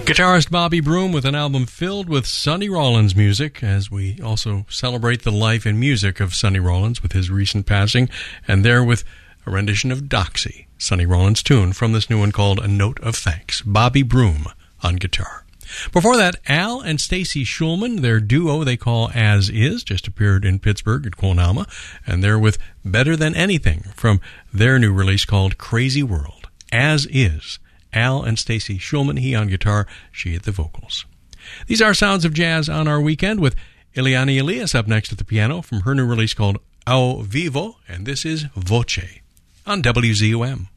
Guitarist Bobby Broom with an album filled with Sonny Rollins music, as we also celebrate the life and music of Sonny Rollins with his recent passing, and there with a rendition of Doxy, Sonny Rollins' tune from this new one called A Note of Thanks. Bobby Broom on guitar. Before that, Al and Stacy Schulman, their duo they call As Is, just appeared in Pittsburgh at Quonama, and they're with Better Than Anything from their new release called Crazy World. As Is. Al and Stacy Schulman, he on guitar, she at the vocals. These are Sounds of Jazz on our weekend with Eliane Elias up next at the piano from her new release called Ao Vivo, and this is Voce on WZUM.